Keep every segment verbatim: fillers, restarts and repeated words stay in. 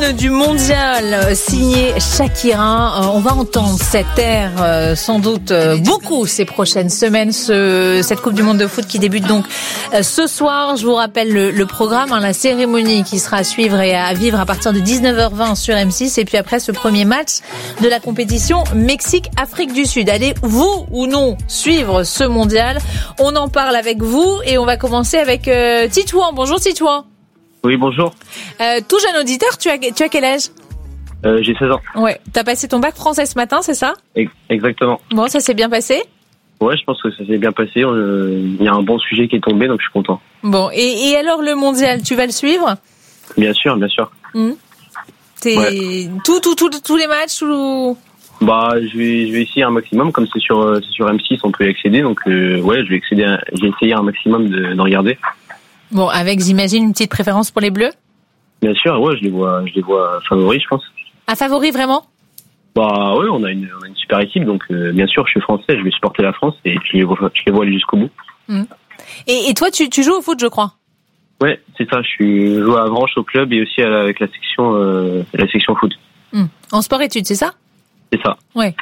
L'hymne du mondial signé Shakira. On va entendre cette air euh, sans doute euh, beaucoup ces prochaines semaines. Ce, cette Coupe du Monde de foot qui débute donc euh, ce soir. Je vous rappelle le, le programme, hein, la cérémonie qui sera à suivre et à vivre à partir de dix-neuf heures vingt sur M six. Et puis après ce premier match de la compétition Mexique-Afrique du Sud. Allez, vous ou non suivre ce mondial? On en parle avec vous et on va commencer avec euh, Titouan. Bonjour Titouan. Oui, bonjour. Euh, tout jeune auditeur, tu as, tu as quel âge? euh, J'ai seize ans. Ouais, t'as passé ton bac français ce matin, c'est ça? Exactement. Bon, ça s'est bien passé? Ouais, je pense que ça s'est bien passé. Il euh, y a un bon sujet qui est tombé, donc je suis content. Bon, et, et alors le mondial, tu vas le suivre? Bien sûr, bien sûr. Mmh. T'es... Ouais. Tout, tout, tout, tous les matchs ou... Bah, je vais, je vais essayer un maximum, comme c'est sur, c'est sur M six, on peut y accéder, donc euh, ouais, je vais accéder, à, j'ai essayé un maximum de, d'en regarder. Bon, avec, j'imagine, une petite préférence pour les Bleus? Bien sûr, ouais, je les vois, je les vois favoris, je pense. Un favori, vraiment? Bah ouais, on a une, on a une super équipe, donc euh, bien sûr, je suis français, je vais supporter la France et je les vois, je les vois aller jusqu'au bout. Mmh. Et, et toi, tu, tu joues au foot, je crois? Ouais, c'est ça, je suis, je joue à Avranches au club et aussi à la, avec la section, euh, la section foot. Mmh. En sport-études, c'est ça? C'est ça. Ouais.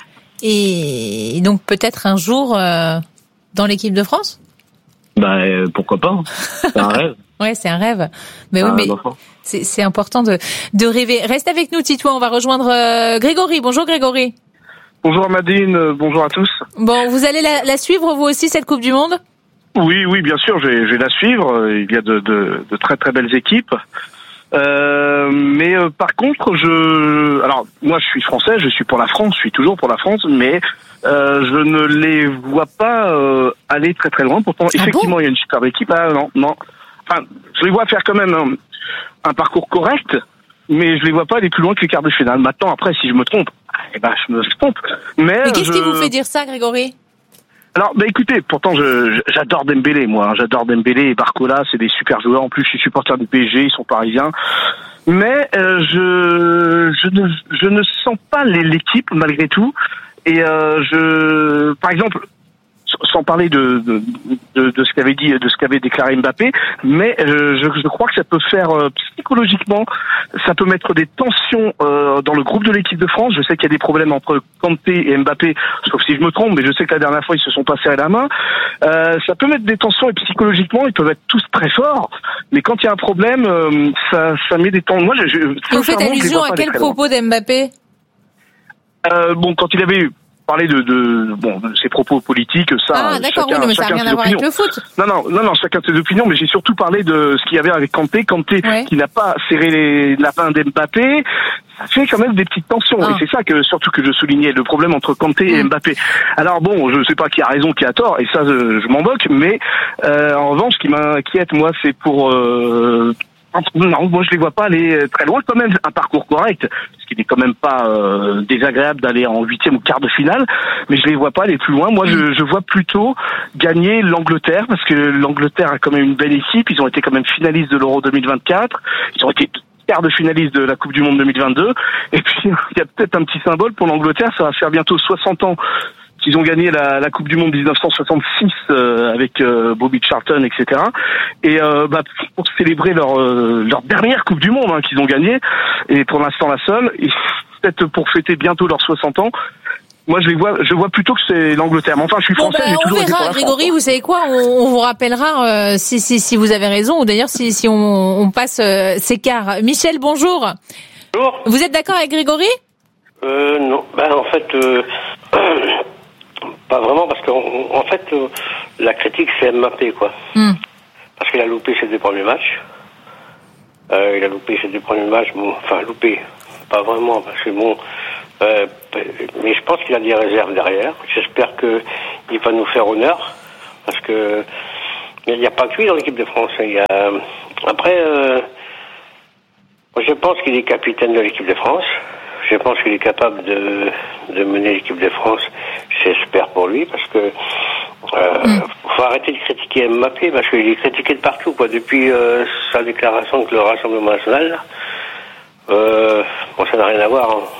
Et donc peut-être un jour euh, dans l'équipe de France? Bah euh, pourquoi pas, hein. C'est un rêve. Ouais, c'est un rêve. Mais oui, mais c'est, c'est important de, de rêver. Reste avec nous, Titouan. On va rejoindre euh, Grégory. Bonjour, Grégory. Bonjour, Madine. Euh, bonjour à tous. Bon, vous allez la, la suivre, vous aussi, cette Coupe du Monde? Oui, oui, bien sûr, je vais, je vais la suivre. Il y a de, de, de très, très belles équipes. Euh, mais euh, par contre, je, alors moi, je suis français, je suis pour la France, je suis toujours pour la France, mais euh, je ne les vois pas euh, aller très, très loin. Pourtant, ah effectivement, bon il y a une super équipe. Ah non, non. Enfin, je les vois faire quand même un, un parcours correct, mais je les vois pas aller plus loin que les quarts de finale. Maintenant, après, si je me trompe, eh ben, je me trompe. Mais, mais qu'est-ce je... qui vous fait dire ça, Grégory? Alors, bah écoutez, pourtant, je, j'adore Dembélé, moi. J'adore Dembélé et Barcola, c'est des super joueurs. En plus, je suis supporter du P S G, ils sont parisiens. Mais euh, je, je ne, je ne sens pas les, l'équipe malgré tout. Et euh, je, par exemple. Sans parler de, de, de, de ce qu'avait dit, de ce qu'avait déclaré Mbappé, mais euh, je, je crois que ça peut faire euh, psychologiquement, ça peut mettre des tensions euh, dans le groupe de l'équipe de France. Je sais qu'il y a des problèmes entre Kanté et Mbappé, sauf si je me trompe, mais je sais que la dernière fois ils se sont pas serrés la main. Euh, ça peut mettre des tensions et psychologiquement ils peuvent être tous très forts, mais quand il y a un problème, euh, ça, ça met des tensions. Moi, je, je, et vous faites allusion à quel propos d'Mbappé? euh, Bon, quand il avait eu parler de, de bon de ses propos politiques, ça. Ah d'accord, chacun, oui, mais ça n'a rien à voir avec le foot. Non, non, non, non, chacun ses opinions, mais j'ai surtout parlé de ce qu'il y avait avec Kanté, Kanté ouais. qui n'a pas serré les, la main d'Mbappé. Ça fait quand même des petites tensions, ah. et c'est ça que surtout que je soulignais, le problème entre Kanté mmh. et Mbappé. Alors bon, je ne sais pas qui a raison, qui a tort, et ça je, je m'en moque, mais euh, en revanche, ce qui m'inquiète moi, c'est pour euh, non, moi je les vois pas aller très loin, quand même un parcours correct, parce qu'il est quand même pas euh, désagréable d'aller en huitième ou quart de finale, mais je les vois pas aller plus loin. Moi je, je vois plutôt gagner l'Angleterre, parce que l'Angleterre a quand même une belle équipe, ils ont été quand même finalistes de l'Euro deux mille vingt-quatre, ils ont été quart de finaliste de la Coupe du Monde deux mille vingt-deux, et puis il y a peut-être un petit symbole pour l'Angleterre, ça va faire bientôt soixante ans qu'ils ont gagné la, la Coupe du Monde dix-neuf cent soixante-six euh, avec euh, Bobby Charlton, et cetera. Et euh, bah, pour célébrer leur euh, leur dernière Coupe du Monde hein, qu'ils ont gagnée, et pour l'instant la seule, et peut-être pour fêter bientôt leurs soixante ans, moi je les vois, je vois plutôt que c'est l'Angleterre. Mais enfin, je suis bon, français, bah, j'ai toujours on été verra, pour la Grégory, France, vous savez quoi, on, on vous rappellera euh, si, si si vous avez raison, ou d'ailleurs si si on, on passe euh, ces quarts. Michel, bonjour. Bonjour. Vous êtes d'accord avec Grégory? Euh non, ben en fait. Euh... Pas vraiment, parce qu'en en fait, euh, la critique, c'est Mbappé, quoi. Mm. Parce qu'il a loupé ses deux premiers matchs. Euh, il a loupé ses deux premiers matchs, bon, enfin, loupé, pas vraiment, parce que bon... Euh, mais je pense qu'il a des réserves derrière. J'espère qu'il va nous faire honneur, parce que il n'y a pas que lui dans l'équipe de France. Il y a, après, euh, je pense qu'il est capitaine de l'équipe de France. Je pense qu'il est capable de, de mener l'équipe de France. J'espère pour lui, parce que euh, mm. faut arrêter de critiquer Mbappé, parce qu'il est critiqué de partout, quoi. Depuis euh, sa déclaration avec le Rassemblement national, euh, bon, ça n'a rien à voir. Hein.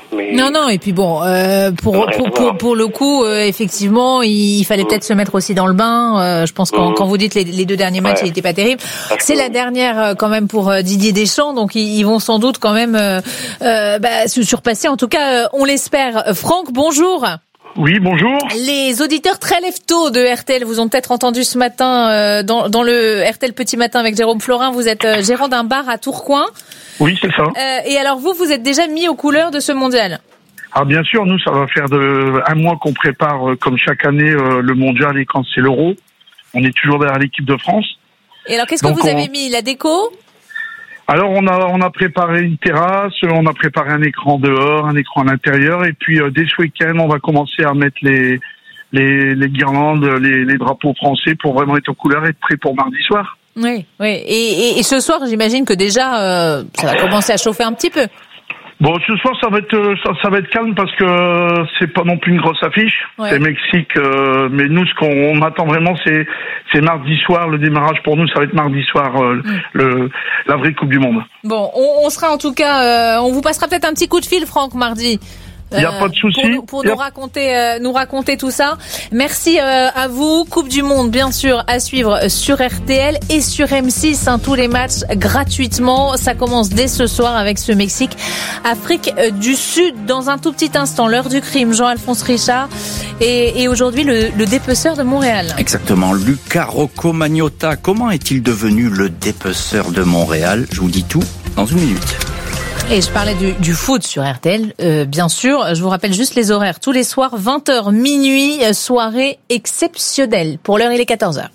Mais non, non, et puis bon, euh, pour, pour, pour, pour le coup, euh, effectivement, il, il fallait mmh. peut-être se mettre aussi dans le bain. Euh, je pense que mmh. quand vous dites les, les deux derniers matchs, ouais. il n'était pas terrible. Parce C'est que... la dernière euh, quand même pour euh, Didier Deschamps, donc ils, ils vont sans doute quand même euh, euh, bah, se surpasser. En tout cas, euh, on l'espère. Franck, bonjour. Oui, bonjour. Les auditeurs très lève-tôt de R T L vous ont peut-être entendu ce matin euh, dans, dans le R T L Petit Matin avec Jérôme Florin. Vous êtes euh, gérant d'un bar à Tourcoing. Oui, c'est ça. Euh, et alors vous, vous êtes déjà mis aux couleurs de ce mondial? Ah, bien sûr, nous, ça va faire de, un mois qu'on prépare, euh, comme chaque année, euh, le mondial et quand c'est l'Euro. On est toujours derrière l'équipe de France. Et alors, qu'est-ce que Donc vous on... avez mis? La déco? Alors on a on a préparé une terrasse, on a préparé un écran dehors, un écran à l'intérieur, et puis euh, dès ce week-end on va commencer à mettre les les, les guirlandes, les, les drapeaux français pour vraiment être aux couleurs et être prêt pour mardi soir. Oui, oui. Et, et, et ce soir, j'imagine que déjà euh, ça va commencer à chauffer un petit peu. Bon, ce soir ça va être ça, ça va être calme parce que c'est pas non plus une grosse affiche. Ouais. C'est Mexique, euh, mais nous ce qu'on on attend vraiment c'est c'est mardi soir. Le démarrage pour nous ça va être mardi soir euh, mm. le la vraie Coupe du Monde. Bon, on, on sera en tout cas, euh, on vous passera peut-être un petit coup de fil, Franck, mardi. Il n'y a euh, pas de souci. Pour, nous, pour nous raconter, euh, nous raconter tout ça. Merci euh, à vous. Coupe du Monde, bien sûr, à suivre sur R T L et sur M six. Hein, tous les matchs gratuitement. Ça commence dès ce soir avec ce Mexique, Afrique du Sud. Dans un tout petit instant, l'heure du crime. Jean-Alphonse Richard et, et aujourd'hui le, le dépeceur de Montréal. Exactement. Luca Rocco Magnotta. Comment est-il devenu le dépeceur de Montréal? Je vous dis tout dans une minute. Et je parlais du, du foot sur R T L, euh, bien sûr. Je vous rappelle juste les horaires. Tous les soirs, vingt heures, minuit, soirée exceptionnelle. Pour l'heure, il est quatorze heures.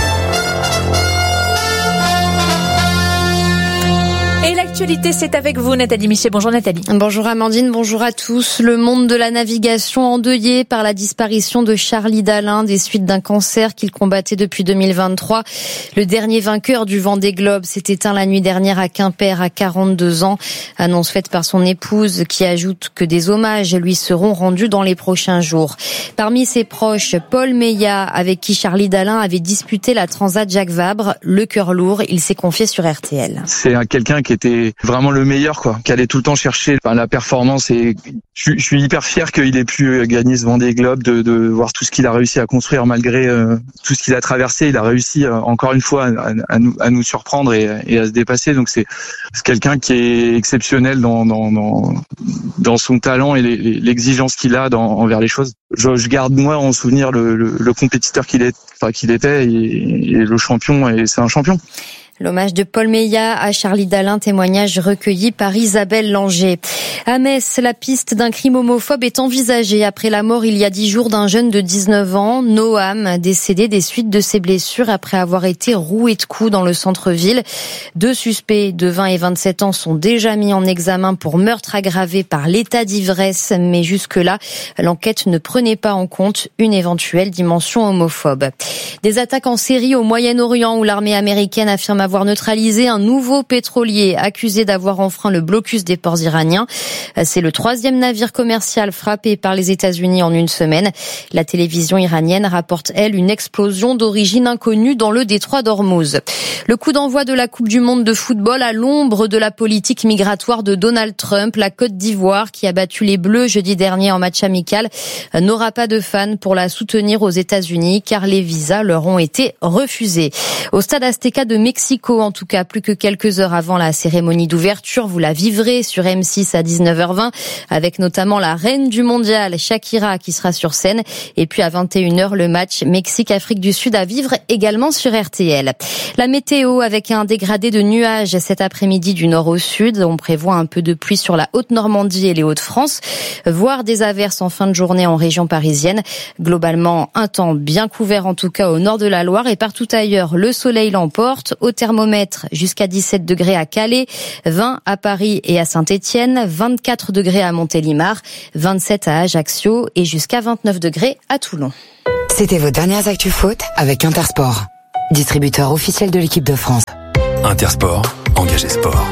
Et l'actualité, c'est avec vous, Nathalie Miché. Bonjour Nathalie. Bonjour Amandine, bonjour à tous. Le monde de la navigation endeuillé par la disparition de Charlie Dalin des suites d'un cancer qu'il combattait depuis deux mille vingt-trois. Le dernier vainqueur du Vendée Globe s'est éteint la nuit dernière à Quimper à quarante-deux ans. Annonce faite par son épouse qui ajoute que des hommages lui seront rendus dans les prochains jours. Parmi ses proches, Paul Meillat, avec qui Charlie Dalin avait disputé la Transat Jacques Vabre, le cœur lourd, il s'est confié sur R T L. C'est quelqu'un qui était vraiment le meilleur, quoi, qui allait tout le temps chercher enfin, la performance, et je, je suis hyper fier qu'il ait pu gagner ce Vendée Globe, de, de voir tout ce qu'il a réussi à construire malgré euh, tout ce qu'il a traversé. Il a réussi euh, encore une fois à, à, nous, à nous surprendre et, et à se dépasser. Donc c'est, c'est quelqu'un qui est exceptionnel dans, dans, dans, dans son talent et les, l'exigence qu'il a dans, envers les choses. Je, je garde moi en souvenir le, le, le compétiteur qu'il est, enfin, qu'il était et, et le champion, et c'est un champion. L'hommage de Paul Meillat à Charlie Dalin, témoignage recueilli par Isabelle Langer. À Metz, la piste d'un crime homophobe est envisagée après la mort il y a dix jours d'un jeune de dix-neuf ans, Noam, décédé des suites de ses blessures après avoir été roué de coups dans le centre-ville. Deux suspects de vingt et vingt-sept ans sont déjà mis en examen pour meurtre aggravé par l'état d'ivresse, mais jusque-là, l'enquête ne prenait pas en compte une éventuelle dimension homophobe. Des attaques en série au Moyen-Orient où l'armée américaine affirme avoir avoir neutralisé un nouveau pétrolier accusé d'avoir enfreint le blocus des ports iraniens. C'est le troisième navire commercial frappé par les États-Unis en une semaine. La télévision iranienne rapporte, elle, une explosion d'origine inconnue dans le détroit d'Ormuz. Le coup d'envoi de la Coupe du Monde de football à l'ombre de la politique migratoire de Donald Trump. La Côte d'Ivoire, qui a battu les Bleus jeudi dernier en match amical, n'aura pas de fans pour la soutenir aux États-Unis car les visas leur ont été refusés. Au stade Azteca de Mexico, en tout cas, plus que quelques heures avant la cérémonie d'ouverture, vous la vivrez sur M six à dix-neuf heures vingt, avec notamment la reine du mondial, Shakira, qui sera sur scène. Et puis à vingt et une heures, le match Mexique-Afrique du Sud à vivre également sur R T L. La météo avec un dégradé de nuages cet après-midi du nord au sud. On prévoit un peu de pluie sur la Haute-Normandie et les Hauts-de-France, voire des averses en fin de journée en région parisienne. Globalement, un temps bien couvert en tout cas au nord de la Loire, et partout ailleurs, le soleil l'emporte. Au thermomètre, jusqu'à dix-sept degrés à Calais, vingt à Paris et à Saint-Étienne, vingt-quatre degrés à Montélimar, vingt-sept à Ajaccio et jusqu'à vingt-neuf degrés à Toulon. C'était vos dernières actus foot avec Intersport, distributeur officiel de l'équipe de France. Intersport, engagé sport.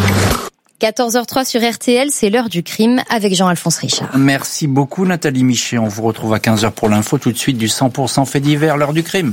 quatorze heures trois sur R T L, c'est l'heure du crime avec Jean-Alphonse Richard. Merci beaucoup Nathalie Miché. On vous retrouve à quinze heures pour l'info. Tout de suite du cent pour cent fait divers, l'heure du crime.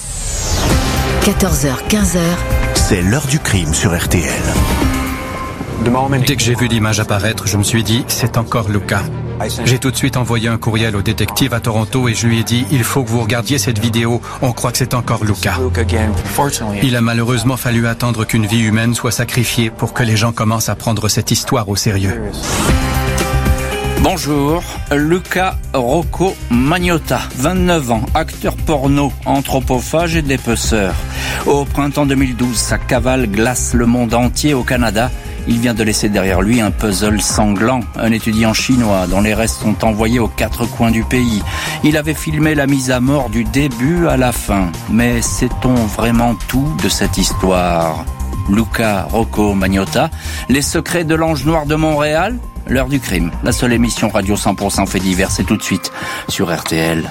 quatorze heures, quinze heures. C'est l'heure du crime sur R T L. Dès que j'ai vu l'image apparaître, je me suis dit, c'est encore Luca. J'ai tout de suite envoyé un courriel au détective à Toronto et je lui ai dit, il faut que vous regardiez cette vidéo, on croit que c'est encore Luca. Il a malheureusement fallu attendre qu'une vie humaine soit sacrifiée pour que les gens commencent à prendre cette histoire au sérieux. Bonjour, Luca Rocco Magnotta, vingt-neuf ans, acteur porno, anthropophage et dépeceur. Au printemps deux mille douze, sa cavale glace le monde entier au Canada. Il vient de laisser derrière lui un puzzle sanglant, un étudiant chinois dont les restes sont envoyés aux quatre coins du pays. Il avait filmé la mise à mort du début à la fin. Mais sait-on vraiment tout de cette histoire ? Luca Rocco Magnotta, les secrets de l'Ange Noir de Montréal ? L'heure du crime, la seule émission radio cent pour cent fait divers, c'est tout de suite sur R T L.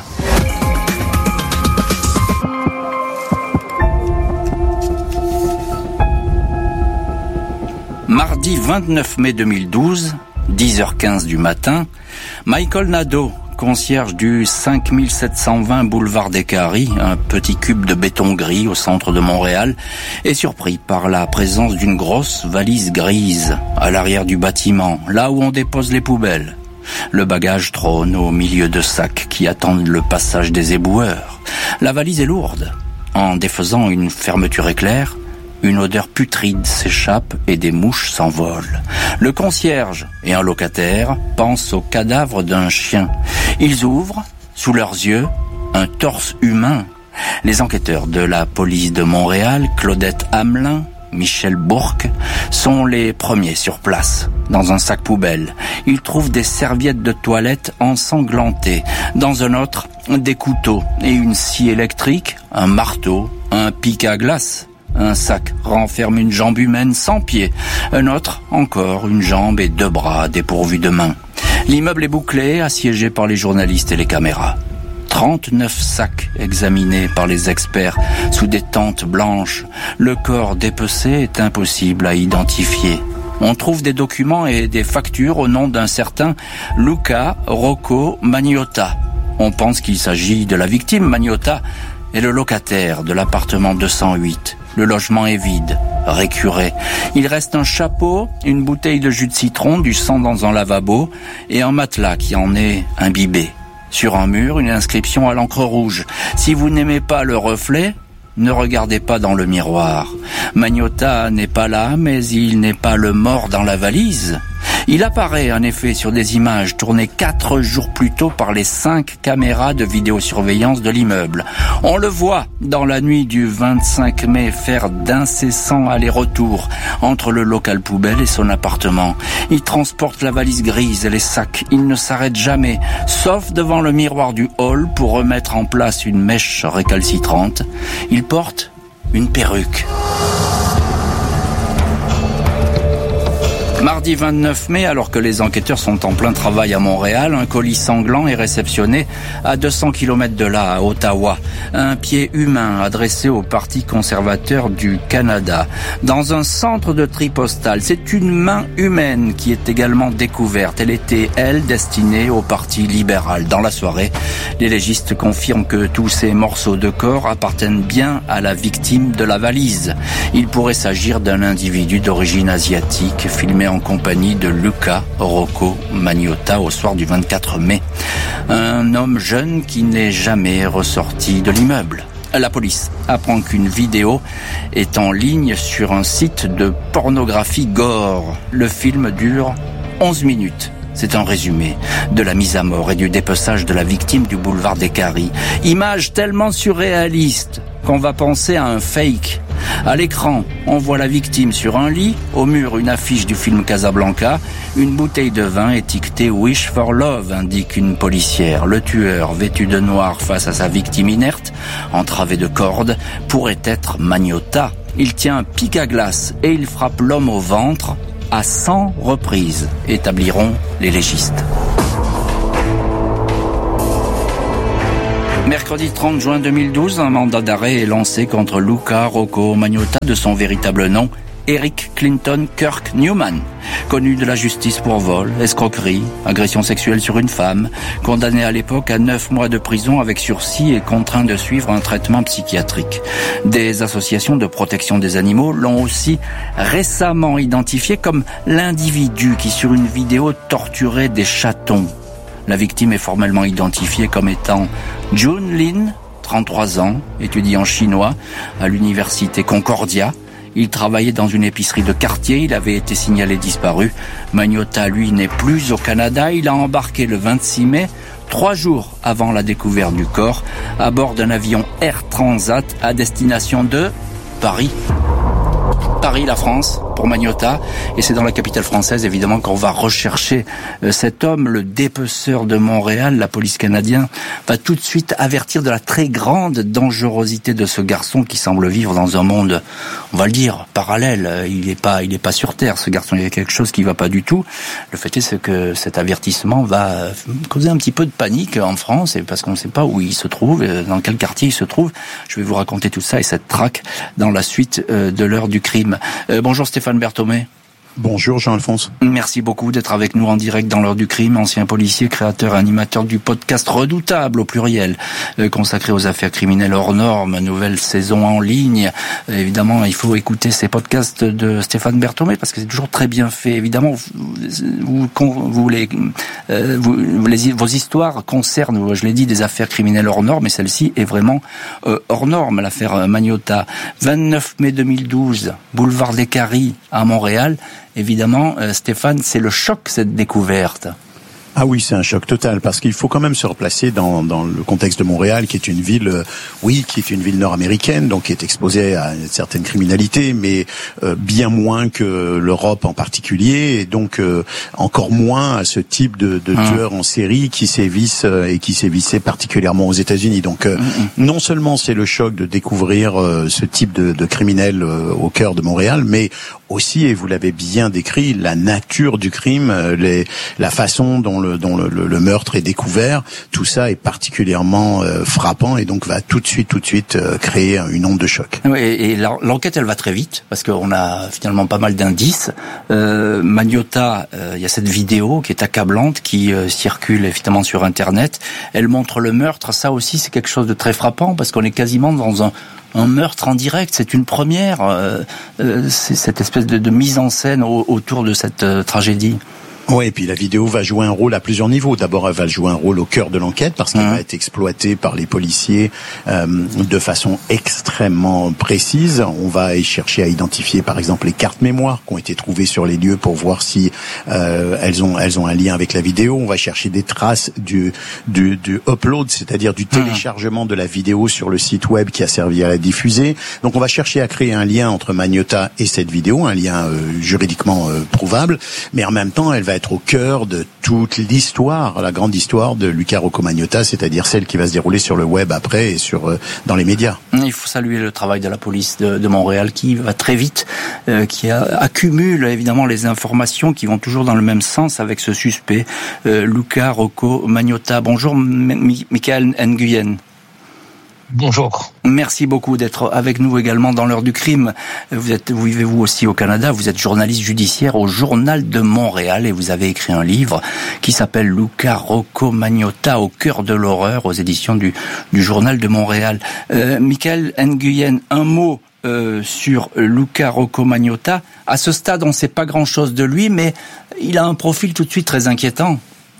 Mardi vingt-neuf mai deux mille douze, dix heures quinze du matin, Michael Nadeau, concierge du cinq mille sept cent vingt boulevard des Caries, un petit cube de béton gris au centre de Montréal, est surpris par la présence d'une grosse valise grise à l'arrière du bâtiment, là où on dépose les poubelles. Le bagage trône au milieu de sacs qui attendent le passage des éboueurs. La valise est lourde. En défaisant une fermeture éclair, une odeur putride s'échappe et des mouches s'envolent. Le concierge et un locataire pensent au cadavre d'un chien. Ils ouvrent, sous leurs yeux, un torse humain. Les enquêteurs de la police de Montréal, Claudette Hamelin, Michel Bourque, sont les premiers sur place. Dans un sac poubelle, ils trouvent des serviettes de toilette ensanglantées. Dans un autre, des couteaux et une scie électrique, un marteau, un pic à glace. Un sac renferme une jambe humaine sans pied. Un autre, encore, une jambe et deux bras dépourvus de mains. L'immeuble est bouclé, assiégé par les journalistes et les caméras. trente-neuf sacs examinés par les experts sous des tentes blanches. Le corps dépecé est impossible à identifier. On trouve des documents et des factures au nom d'un certain Luca Rocco Magnotta. On pense qu'il s'agit de la victime. Magnotta est le locataire de l'appartement deux cent huit. Le logement est vide, récuré. Il reste un chapeau, une bouteille de jus de citron, du sang dans un lavabo et un matelas qui en est imbibé. Sur un mur, une inscription à l'encre rouge. Si vous n'aimez pas le reflet, ne regardez pas dans le miroir. Magnotta n'est pas là, mais il n'est pas le mort dans la valise. Il apparaît en effet sur des images tournées quatre jours plus tôt par les cinq caméras de vidéosurveillance de l'immeuble. On le voit dans la nuit du vingt-cinq mai faire d'incessants allers-retours entre le local poubelle et son appartement. Il transporte la valise grise et les sacs. Il ne s'arrête jamais, sauf devant le miroir du hall pour remettre en place une mèche récalcitrante. Il porte une perruque. Mardi vingt-neuf mai, alors que les enquêteurs sont en plein travail à Montréal, un colis sanglant est réceptionné à deux cents kilomètres de là, à Ottawa. Un pied humain adressé au Parti conservateur du Canada. Dans un centre de tri postal, c'est une main humaine qui est également découverte. Elle était, elle, destinée au Parti libéral. Dans la soirée, les légistes confirment que tous ces morceaux de corps appartiennent bien à la victime de la valise. Il pourrait s'agir d'un individu d'origine asiatique, filmé en en compagnie de Luca Rocco Magnotta au soir du vingt-quatre mai. Un homme jeune qui n'est jamais ressorti de l'immeuble. La police apprend qu'une vidéo est en ligne sur un site de pornographie gore. Le film dure onze minutes. C'est un résumé de la mise à mort et du dépeçage de la victime du boulevard des Caries. Image tellement surréaliste qu'on va penser à un fake. À l'écran, on voit la victime sur un lit, au mur une affiche du film Casablanca, une bouteille de vin étiquetée Wish for Love, indique une policière. Le tueur, vêtu de noir face à sa victime inerte, entravé de cordes, pourrait être Magnotta. Il tient un pic à glace et il frappe l'homme au ventre à cent reprises, établiront les légistes. Mercredi trente juin deux mille douze, un mandat d'arrêt est lancé contre Luca Rocco Magnotta, de son véritable nom, Eric Clinton Kirk Newman. connu de la justice pour vol, escroquerie, agression sexuelle sur une femme, condamné à l'époque à neuf mois de prison avec sursis et contraint de suivre un traitement psychiatrique. Des associations de protection des animaux l'ont aussi récemment identifié comme l'individu qui, sur une vidéo, torturait des chatons. La victime est formellement identifiée comme étant Jun Lin, trente-trois ans, étudiant chinois à l'université Concordia. Il travaillait dans une épicerie de quartier, il avait été signalé disparu. Magnotta, lui, n'est plus au Canada, il a embarqué le vingt-six mai, trois jours avant la découverte du corps, à bord d'un avion Air Transat à destination de Paris. Paris, la France, pour Magnotta, et c'est dans la capitale française évidemment qu'on va rechercher cet homme, le dépeceur de Montréal. La police canadienne va tout de suite avertir de la très grande dangerosité de ce garçon qui semble vivre dans un monde, on va le dire, parallèle. Il n'est pas, il est pas sur Terre, ce garçon. Il y a quelque chose qui va pas du tout. Le fait est c'est que cet avertissement va causer un petit peu de panique en France, et parce qu'on ne sait pas où il se trouve, dans quel quartier il se trouve. Je vais vous raconter tout ça et cette traque dans la suite de l'heure du crime. Euh, bonjour Stéphane Berthomé. Bonjour Jean-Alphonse. Merci beaucoup d'être avec nous en direct dans l'heure du crime, ancien policier, créateur et animateur du podcast Redoutable au pluriel, euh, consacré aux affaires criminelles hors normes, nouvelle saison en ligne. Euh, évidemment, il faut écouter ces podcasts de Stéphane Berthomé parce que c'est toujours très bien fait. Évidemment, vous, vous, vous les, euh, vous, les, vos histoires concernent, je l'ai dit, des affaires criminelles hors normes, et celle-ci est vraiment euh, hors norme, l'affaire Magnotta. vingt-neuf mai deux mille douze, boulevard des Caries à Montréal. Évidemment, euh, Stéphane, c'est le choc, cette découverte. Ah oui, c'est un choc total, parce qu'il faut quand même se replacer dans, dans le contexte de Montréal, qui est une ville, euh, oui, qui est une ville nord-américaine, donc qui est exposée à une certaine criminalité, mais euh, bien moins que l'Europe en particulier, et donc euh, encore moins à ce type de, de mmh. tueurs en série qui sévissent euh, et qui sévissaient particulièrement aux États-Unis. Donc euh, mmh. non seulement c'est le choc de découvrir euh, ce type de, de criminels euh, au cœur de Montréal, mais aussi, et vous l'avez bien décrit, la nature du crime, euh, les, la façon dont le dont le, le, le meurtre est découvert, tout ça est particulièrement euh, frappant, et donc va tout de suite, tout de suite euh, créer une onde de choc. Oui, et l'enquête, elle va très vite, parce qu'on a finalement pas mal d'indices. Euh, Magnotta, euh, il y a cette vidéo qui est accablante, qui euh, circule évidemment sur Internet. Elle montre le meurtre. Ça aussi, c'est quelque chose de très frappant, parce qu'on est quasiment dans un un meurtre en direct. C'est une première, euh, euh, c'est cette espèce de, de mise en scène au, autour de cette euh, tragédie. Oui, et puis la vidéo va jouer un rôle à plusieurs niveaux. D'abord, elle va jouer un rôle au cœur de l'enquête parce qu'elle mmh. va être exploitée par les policiers euh, de façon extrêmement précise. On va y chercher à identifier, par exemple, les cartes mémoire qui ont été trouvées sur les lieux pour voir si euh, elles ont elles ont un lien avec la vidéo. On va chercher des traces du du, du upload, c'est-à-dire du téléchargement de la vidéo sur le site web qui a servi à la diffuser. Donc, on va chercher à créer un lien entre Magnotta et cette vidéo, un lien euh, juridiquement euh, prouvable, mais en même temps, elle va être au cœur de toute l'histoire, la grande histoire de Luca Rocco Magnotta, c'est-à-dire celle qui va se dérouler sur le web après et sur euh, dans les médias. Il faut saluer le travail de la police de, de Montréal qui va très vite, euh, qui a, accumule évidemment les informations qui vont toujours dans le même sens avec ce suspect, euh, Luca Rocco Magnotta. Bonjour, M- Michael Nguyen. Bonjour. Merci beaucoup d'être avec nous également dans l'heure du crime. Vous êtes, vous vivez vous aussi au Canada. Vous êtes journaliste judiciaire au Journal de Montréal et vous avez écrit un livre qui s'appelle Luca Rocco Magnotta au cœur de l'horreur aux éditions du, du Journal de Montréal. Euh, Michael Nguyen, un mot euh, sur Luca Rocco Magnotta. À ce stade, on ne sait pas grand-chose de lui, mais il a un profil tout de suite très inquiétant.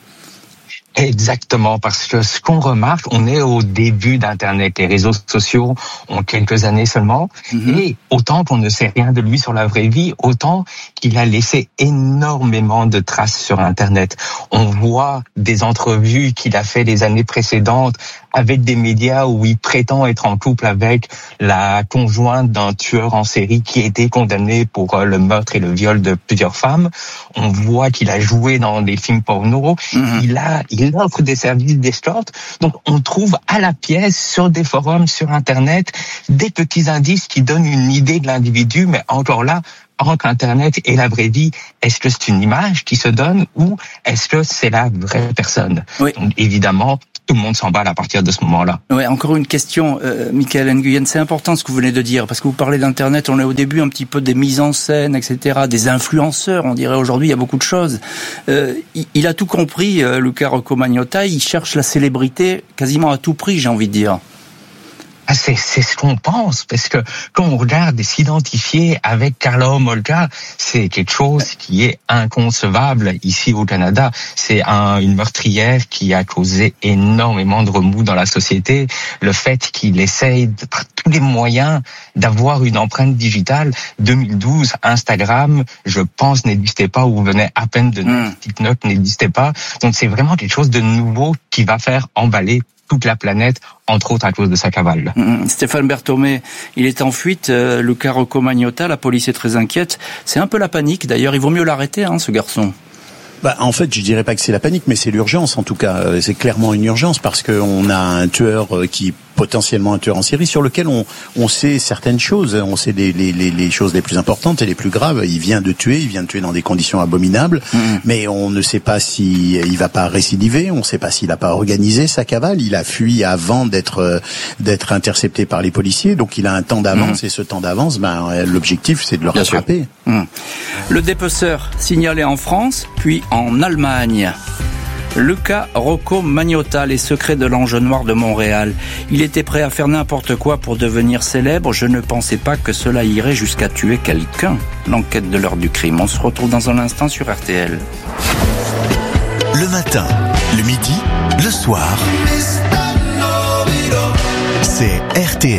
Exactement, parce que ce qu'on remarque, on est au début d'Internet. Les réseaux sociaux ont quelques années seulement. Mm-hmm. Et autant qu'on ne sait rien de lui sur la vraie vie, autant qu'il a laissé énormément de traces sur Internet. On voit des entrevues qu'il a fait les années précédentes avec des médias où il prétend être en couple avec la conjointe d'un tueur en série qui a été condamné pour le meurtre et le viol de plusieurs femmes. On voit qu'il a joué dans des films porno. Mm-hmm. Il a, il offre des services d'escorte. Donc, on trouve à la pièce, sur des forums, sur Internet, des petits indices qui donnent une idée de l'individu, mais encore là, entre Internet et la vraie vie, est-ce que c'est une image qui se donne ou est-ce que c'est la vraie personne? Oui. Donc, évidemment, tout le monde s'emballe à partir de ce moment-là. Ouais, encore une question, euh, Michael Nguyen, c'est important ce que vous venez de dire, parce que vous parlez d'Internet, on est au début un petit peu des mises en scène, et cetera, des influenceurs, on dirait aujourd'hui, il y a beaucoup de choses. Euh, il, il a tout compris, euh, Luca Rocco Magnotta, il cherche la célébrité quasiment à tout prix, j'ai envie de dire. Ah, c'est, c'est ce qu'on pense, parce que quand on regarde s'identifier avec Karla Homolka, c'est quelque chose qui est inconcevable ici au Canada. C'est un, une meurtrière qui a causé énormément de remous dans la société. Le fait qu'il essaye de, par tous les moyens d'avoir une empreinte digitale. deux mille douze, Instagram, je pense, n'existait pas ou venait à peine de naître. Mmh. TikTok n'existait pas. Donc c'est vraiment quelque chose de nouveau qui va faire emballer toute la planète, entre autres à cause de sa cavale. Mmh. Stéphane Berthomé, il est en fuite. Euh, Luca Rocco Magnotta, la police est très inquiète. C'est un peu la panique. D'ailleurs, il vaut mieux l'arrêter, hein, ce garçon. Bah, en fait, je dirais pas que c'est la panique, mais c'est l'urgence en tout cas. C'est clairement une urgence parce qu'on a un tueur qui potentiellement un tueur en série sur lequel on on sait certaines choses, on sait les les les choses les plus importantes et les plus graves. Il vient de tuer, il vient de tuer dans des conditions abominables, mmh. mais on ne sait pas si il va pas récidiver, on ne sait pas s'il a pas organisé sa cavale. Il a fui avant d'être d'être intercepté par les policiers, donc il a un temps d'avance mmh. et ce temps d'avance, ben l'objectif c'est de le rattraper. Mmh. Le dépeceur signalé en France, puis en Allemagne. Luca Rocco Magnotta, les secrets de l'Ange Noir de Montréal. Il était prêt à faire n'importe quoi pour devenir célèbre. Je ne pensais pas que cela irait jusqu'à tuer quelqu'un. L'enquête de l'heure du crime. On se retrouve dans un instant sur R T L. Le matin, le midi, le soir. C'est R T L.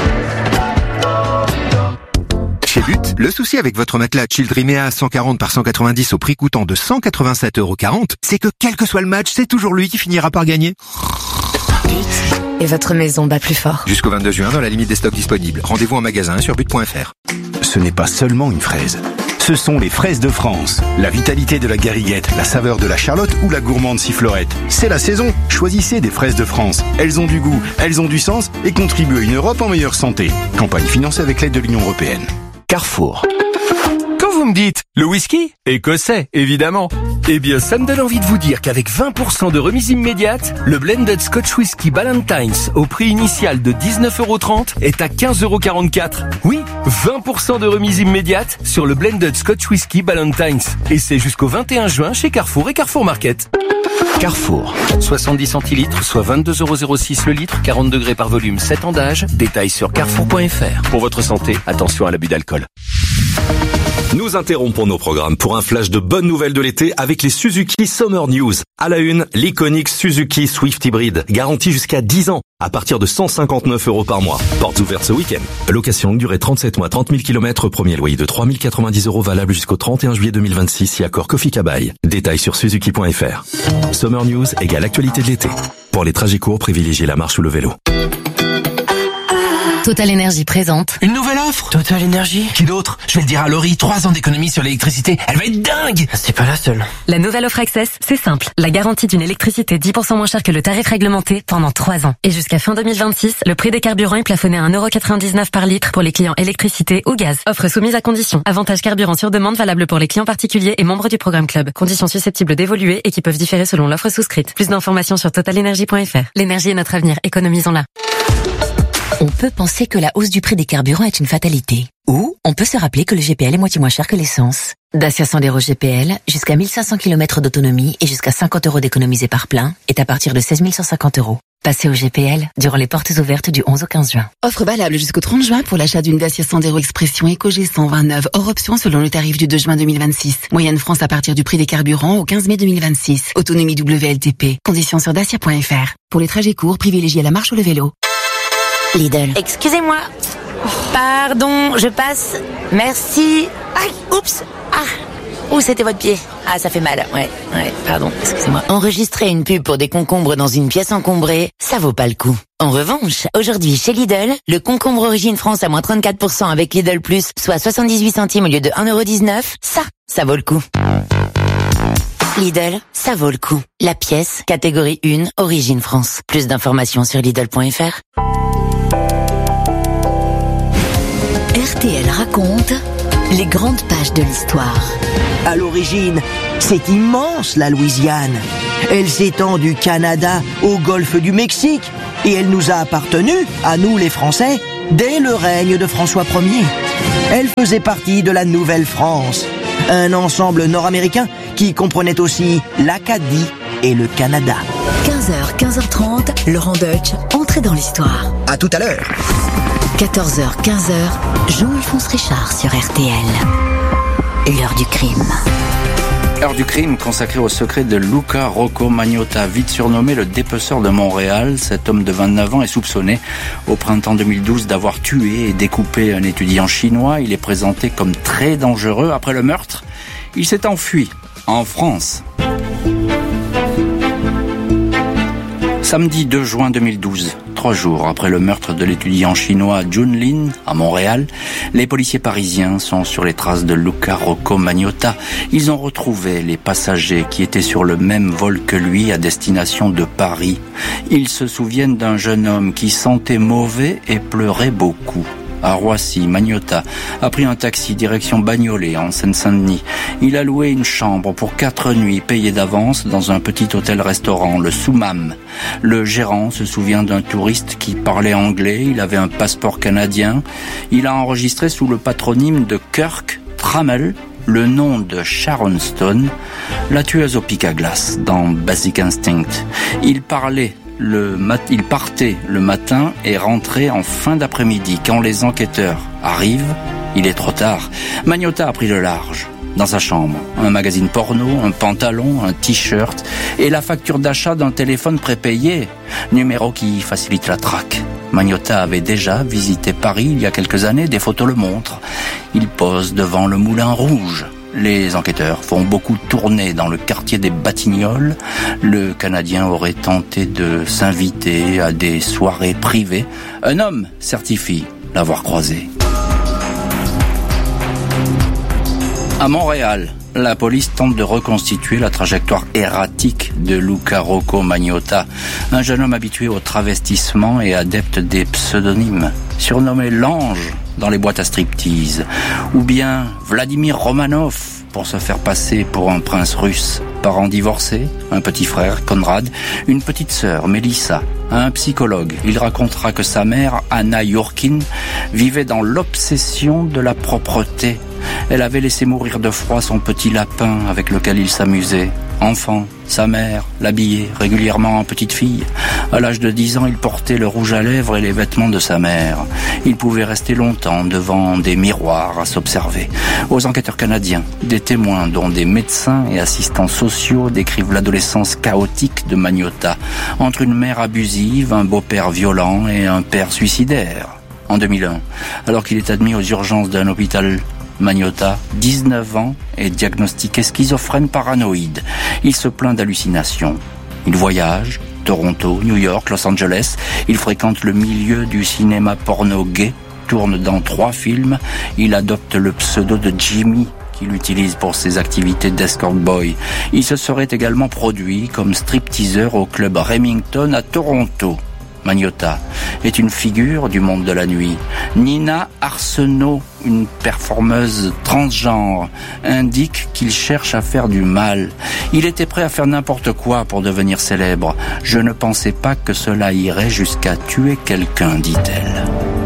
Chez But, le souci avec votre matelas Childrimea cent quarante par cent quatre-vingt-dix au prix coûtant de cent quatre-vingt-sept euros quarante, c'est que quel que soit le match, c'est toujours lui qui finira par gagner. But. Et votre maison bat plus fort. Jusqu'au vingt-deux juin, dans la limite des stocks disponibles. Rendez-vous en magasin sur but point f r. Ce n'est pas seulement une fraise. Ce sont les fraises de France. La vitalité de la gariguette, la saveur de la charlotte ou la gourmande sifflorette. C'est la saison. Choisissez des fraises de France. Elles ont du goût, elles ont du sens et contribuent à une Europe en meilleure santé. Campagne financée avec l'aide de l'Union européenne. Carrefour. Quand vous me dites le whisky, écossais, évidemment. Eh bien, ça me donne envie de vous dire qu'avec vingt pour cent de remise immédiate, le blended Scotch Whisky Ballantines au prix initial de dix-neuf euros trente est à quinze euros quarante-quatre. Oui, vingt pour cent de remise immédiate sur le blended Scotch Whisky Ballantines. Et c'est jusqu'au vingt et un juin chez Carrefour et Carrefour Market. Carrefour. soixante-dix centilitres, soit vingt-deux euros zéro six le litre, quarante degrés par volume, sept ans d'âge. Détails sur carrefour point f r. Pour votre santé, attention à l'abus d'alcool. Nous interrompons nos programmes pour un flash de bonnes nouvelles de l'été avec les Suzuki Summer News. À la une, l'iconique Suzuki Swift Hybrid, garantie jusqu'à dix ans, à partir de cent cinquante-neuf euros par mois. Portes ouvertes ce week-end. Location longue durée trente-sept mois, trente mille kilomètres, premier loyer de trois mille quatre-vingt-dix euros valable jusqu'au trente et un juillet deux mille vingt-six, si accord Kofi Kabai. Détails sur suzuki point f r. Summer News égale actualité de l'été. Pour les trajets courts, privilégiez la marche ou le vélo. Total Énergie présente. Une nouvelle offre Total Énergie. Qui d'autre? Je vais le dire à Laurie, trois ans d'économie sur l'électricité. Elle va être dingue. C'est pas la seule. La nouvelle offre Access, c'est simple. La garantie d'une électricité dix pour cent moins chère que le tarif réglementé pendant trois ans. Et jusqu'à fin deux mille vingt-six, le prix des carburants est plafonné à un euro quatre-vingt-dix-neuf par litre pour les clients électricité ou gaz. Offre soumise à conditions. Avantage carburant sur demande valable pour les clients particuliers et membres du programme Club. Conditions susceptibles d'évoluer et qui peuvent différer selon l'offre souscrite. Plus d'informations sur total énergie point f r. L'énergie est notre avenir. Économisons-la. On peut penser que la hausse du prix des carburants est une fatalité. Ou on peut se rappeler que le G P L est moitié moins cher que l'essence. Dacia Sandero G P L, jusqu'à mille cinq cents kilomètres d'autonomie et jusqu'à cinquante euros d'économisés par plein, est à partir de seize mille cent cinquante euros. Passez au G P L durant les portes ouvertes du onze au quinze juin. Offre valable jusqu'au trente juin pour l'achat d'une Dacia Sandero Expression Eco G cent vingt-neuf hors option selon le tarif du deux juin deux mille vingt-six. Moyenne France à partir du prix des carburants au quinze mai deux mille vingt-six. Autonomie W L T P. Conditions sur dacia point f r. Pour les trajets courts, privilégiez la marche ou le vélo. Lidl. Excusez-moi. Pardon, je passe. Merci. Aïe, oups. Ah. Ouh, c'était votre pied. Ah, ça fait mal. Ouais, ouais, pardon, excusez-moi. Enregistrer une pub pour des concombres dans une pièce encombrée, ça vaut pas le coup. En revanche, aujourd'hui chez Lidl, le concombre Origine France à moins trente-quatre pour cent avec Lidl Plus, soit soixante-dix-huit centimes au lieu de un euro dix-neuf, ça, ça vaut le coup. Lidl, ça vaut le coup. La pièce, catégorie un, Origine France. Plus d'informations sur lidl point f r. R T L raconte les grandes pages de l'histoire. À l'origine, c'est immense la Louisiane. Elle s'étend du Canada au golfe du Mexique et elle nous a appartenu, à nous les Français, dès le règne de François Ier. Elle faisait partie de la Nouvelle-France, un ensemble nord-américain qui comprenait aussi l'Acadie et le Canada. quinze heures, quinze heures trente, Laurent Deutsch, entrée dans l'histoire. À tout à l'heure. quatorze heures, quinze heures, Jean-Alphonse Richard sur R T L. L'heure du crime. Heure du crime consacrée au secret de Luca Rocco Magnotta, vite surnommé le dépeceur de Montréal. Cet homme de vingt-neuf ans est soupçonné au printemps deux mille douze d'avoir tué et découpé un étudiant chinois. Il est présenté comme très dangereux. Après le meurtre, il s'est enfui en France. Samedi deux juin deux mille douze, trois jours après le meurtre de l'étudiant chinois Jun Lin à Montréal, les policiers parisiens sont sur les traces de Luca Rocco Magnotta. Ils ont retrouvé les passagers qui étaient sur le même vol que lui à destination de Paris. Ils se souviennent d'un jeune homme qui sentait mauvais et pleurait beaucoup. À Roissy, Magnotta a pris un taxi direction Bagnolet en Seine-Saint-Denis. Il a loué une chambre pour quatre nuits payées d'avance dans un petit hôtel-restaurant, le Soumam. Le gérant se souvient d'un touriste qui parlait anglais, il avait un passeport canadien. Il a enregistré sous le patronyme de Kirk Trammell le nom de Sharon Stone, la tueuse au pic à glace dans Basic Instinct. Il parlait Le mat- il partait le matin et rentrait en fin d'après-midi. Quand les enquêteurs arrivent, il est trop tard. Magnotta a pris le large. Dans sa chambre, un magazine porno, un pantalon, un t-shirt et la facture d'achat d'un téléphone prépayé, numéro qui facilite la traque. Magnotta avait déjà visité Paris il y a quelques années, des photos le montrent. Il pose devant le Moulin Rouge. Les enquêteurs font beaucoup tourner dans le quartier des Batignolles. Le Canadien aurait tenté de s'inviter à des soirées privées. Un homme certifie l'avoir croisé. À Montréal, la police tente de reconstituer la trajectoire erratique de Luca Rocco Magnotta, un jeune homme habitué au travestissement et adepte des pseudonymes, surnommé l'Ange dans les boîtes à striptease, ou bien Vladimir Romanov pour se faire passer pour un prince russe, parents divorcés, un petit frère, Conrad, une petite sœur, Mélissa, un psychologue. Il racontera que sa mère, Anna Yurkin, vivait dans l'obsession de la propreté. Elle avait laissé mourir de froid son petit lapin avec lequel il s'amusait. Enfant, sa mère l'habillait régulièrement en petite fille. À l'âge de dix ans, il portait le rouge à lèvres et les vêtements de sa mère. Il pouvait rester longtemps devant des miroirs à s'observer. Aux enquêteurs canadiens, des témoins, dont des médecins et assistants sociaux, décrivent l'adolescence chaotique de Magnotta, entre une mère abusive, un beau-père violent et un père suicidaire. En deux mille un, alors qu'il est admis aux urgences d'un hôpital, Magnotta, dix-neuf ans, est diagnostiqué schizophrène paranoïde. Il se plaint d'hallucinations. Il voyage, Toronto, New York, Los Angeles. Il fréquente le milieu du cinéma porno gay, tourne dans trois films. Il adopte le pseudo de Jimmy, qu'il utilise pour ses activités d'escort boy. Il se serait également produit comme stripteaseur au club Remington à Toronto. Magnotta est une figure du monde de la nuit. Nina Arsenault, une performeuse transgenre, indique qu'il cherche à faire du mal. Il était prêt à faire n'importe quoi pour devenir célèbre. Je ne pensais pas que cela irait jusqu'à tuer quelqu'un, dit-elle.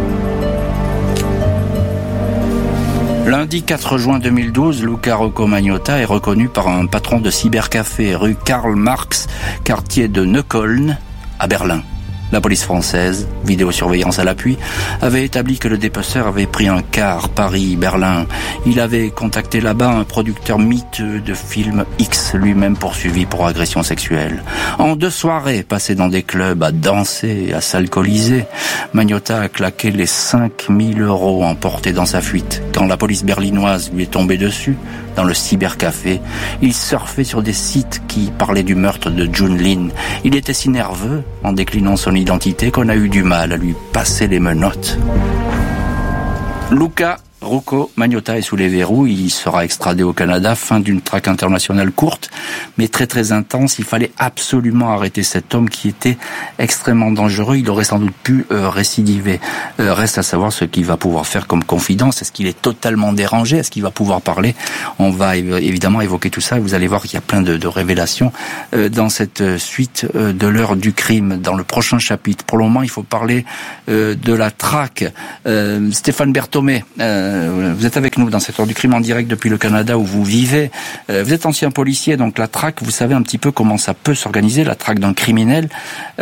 Lundi quatre juin deux mille douze, Luca Rocco Magnotta est reconnu par un patron de cybercafé rue Karl Marx, quartier de Neukölln, à Berlin. La police française, vidéosurveillance à l'appui, avait établi que le dépeceur avait pris un car Paris-Berlin. Il avait contacté là-bas un producteur miteux de films X, lui-même poursuivi pour agression sexuelle. En deux soirées passées dans des clubs à danser, à s'alcooliser, Magnotta a claqué les cinq mille euros emportés dans sa fuite. Quand la police berlinoise lui est tombée dessus, dans le cybercafé, il surfait sur des sites qui parlaient du meurtre de Jun Lin. Il était si nerveux, en déclinant son identité, qu'on a eu du mal à lui passer les menottes. Luca Rocco Magnotta est sous les verrous, il sera extradé au Canada, fin d'une traque internationale courte, mais très très intense. Il fallait absolument arrêter cet homme qui était extrêmement dangereux, il aurait sans doute pu euh, récidiver. Euh, reste à savoir ce qu'il va pouvoir faire comme confidence, est-ce qu'il est totalement dérangé, est-ce qu'il va pouvoir parler? On va évidemment évoquer tout ça et vous allez voir qu'il y a plein de, de révélations euh, dans cette suite euh, de l'heure du crime, dans le prochain chapitre. Pour le moment, il faut parler euh, de la traque. Euh, Stéphane Berthomé, euh, vous êtes avec nous dans cette heure du crime en direct depuis le Canada où vous vivez. Vous êtes ancien policier, donc la traque, vous savez un petit peu comment ça peut s'organiser, la traque d'un criminel.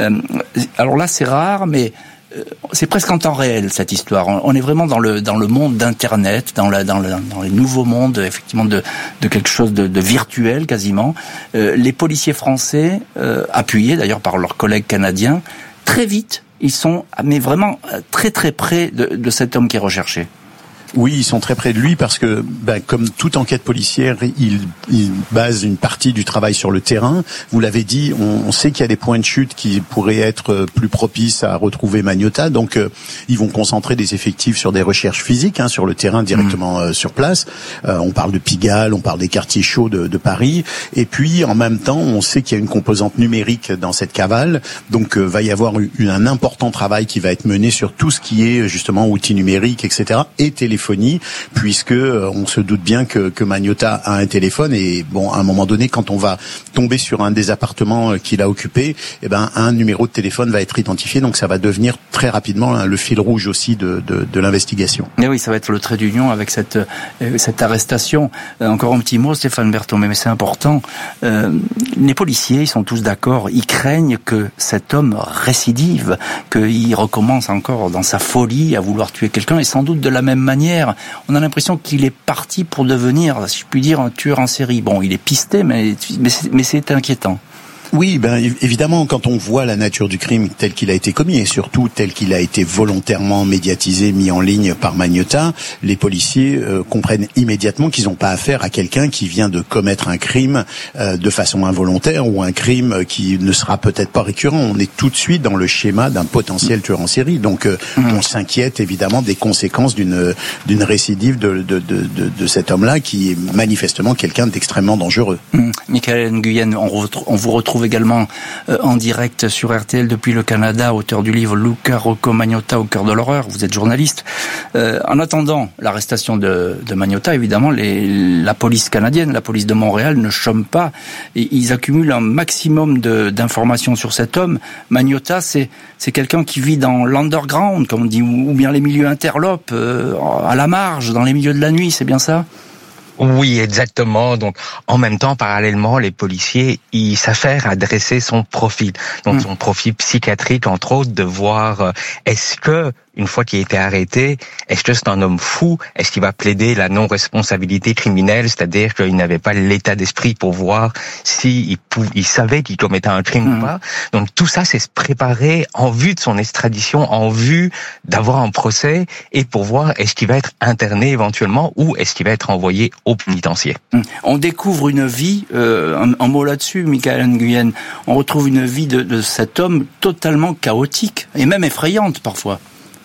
Alors là, c'est rare, mais c'est presque en temps réel cette histoire. On est vraiment dans le dans le monde d'Internet, dans la dans le dans les nouveaux mondes effectivement de de quelque chose de, de virtuel quasiment. Les policiers français, appuyés d'ailleurs par leurs collègues canadiens, très vite, ils sont mais vraiment très très près de, de cet homme qui est recherché. Oui, ils sont très près de lui parce que, ben, comme toute enquête policière, il, il base une partie du travail sur le terrain. Vous l'avez dit, on, on sait qu'il y a des points de chute qui pourraient être plus propices à retrouver Magnotta. Donc, euh, ils vont concentrer des effectifs sur des recherches physiques, hein, sur le terrain directement euh, sur place. Euh, on parle de Pigalle, on parle des quartiers chauds de, de Paris. Et puis, en même temps, on sait qu'il y a une composante numérique dans cette cavale. Donc, euh, va y avoir une, un important travail qui va être mené sur tout ce qui est justement outils numériques, et cetera, et téléphonie. Puisque on se doute bien que, que Magnotta a un téléphone et bon, à un moment donné, quand on va tomber sur un des appartements qu'il a occupé, eh ben un numéro de téléphone va être identifié, donc ça va devenir très rapidement hein, le fil rouge aussi de, de, de l'investigation. Et oui, ça va être le trait d'union avec cette cette arrestation. Euh, encore un petit mot, Stéphane Berthomé, mais c'est important. Euh, les policiers, ils sont tous d'accord, ils craignent que cet homme récidive, qu'il recommence encore dans sa folie à vouloir tuer quelqu'un, et sans doute de la même manière. On a l'impression qu'il est parti pour devenir, si je puis dire, un tueur en série. Bon, il est pisté, mais, mais, c'est, mais c'est inquiétant. Oui, ben évidemment, quand on voit la nature du crime tel qu'il a été commis et surtout tel qu'il a été volontairement médiatisé, mis en ligne par Magnotta, les policiers euh, comprennent immédiatement qu'ils n'ont pas affaire à quelqu'un qui vient de commettre un crime euh, de façon involontaire ou un crime qui ne sera peut-être pas récurrent. On est tout de suite dans le schéma d'un potentiel tueur en série. Donc, euh, mmh. on s'inquiète évidemment des conséquences d'une d'une récidive de de de de, de cet homme-là qui est manifestement quelqu'un d'extrêmement dangereux. Mmh. Michael Nguyen, on, retrouve, on vous retrouve également euh, en direct sur R T L depuis le Canada, auteur du livre Luca Rocco Magnotta au cœur de l'horreur. Vous êtes journaliste. Euh, en attendant l'arrestation de, de Magnotta, évidemment, les, la police canadienne, la police de Montréal ne chôme pas. Et ils accumulent un maximum de, d'informations sur cet homme. Magnotta, c'est, c'est quelqu'un qui vit dans l'underground, comme on dit, ou, ou bien les milieux interlopes, euh, à la marge, dans les milieux de la nuit, c'est bien ça ? Oui, exactement. Donc, en même temps, parallèlement, les policiers, ils s'affairent à dresser son profil. Donc, mmh. son profil psychiatrique, entre autres, de voir, euh, est-ce que, une fois qu'il a été arrêté, est-ce que c'est un homme fou? Est-ce qu'il va plaider la non-responsabilité criminelle? C'est-à-dire qu'il n'avait pas l'état d'esprit pour voir s'il pouvait, il savait qu'il commettait un crime mmh. ou pas. Donc, tout ça, c'est se préparer en vue de son extradition, en vue d'avoir un procès et pour voir est-ce qu'il va être interné éventuellement ou est-ce qu'il va être envoyé au pénitencier. On découvre une vie, euh, un, un mot là-dessus, Michael Nguyen, on retrouve une vie de, de cet homme totalement chaotique et même effrayante parfois.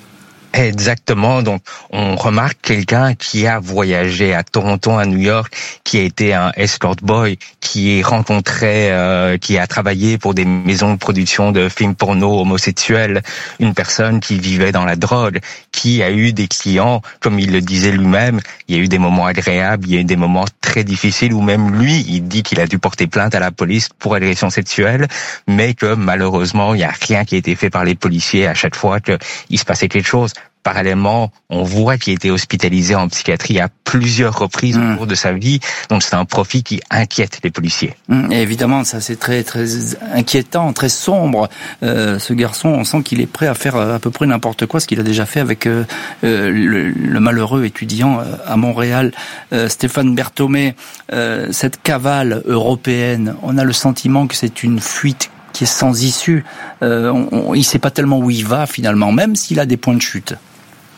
Exactement. Donc, on remarque quelqu'un qui a voyagé à Toronto, à New York, qui a été un escort boy, qui est rencontré, euh, qui a travaillé pour des maisons de production de films porno homosexuels, une personne qui vivait dans la drogue, qui a eu des clients, comme il le disait lui-même, il y a eu des moments agréables, il y a eu des moments très difficiles où même lui, il dit qu'il a dû porter plainte à la police pour agression sexuelle, mais que malheureusement, il n'y a rien qui a été fait par les policiers à chaque fois qu'il se passait quelque chose. Parallèlement, on voit qu'il a été hospitalisé en psychiatrie à plusieurs reprises mmh. au cours de sa vie. Donc, c'est un profil qui inquiète les policiers. Mmh. Et évidemment, ça c'est très très inquiétant, très sombre. Euh, ce garçon, on sent qu'il est prêt à faire à peu près n'importe quoi, ce qu'il a déjà fait avec euh, le, le malheureux étudiant à Montréal, euh, Stéphane Berthomé. Euh, cette cavale européenne, on a le sentiment que c'est une fuite qui est sans issue. Euh, on, on, il ne sait pas tellement où il va finalement, même s'il a des points de chute.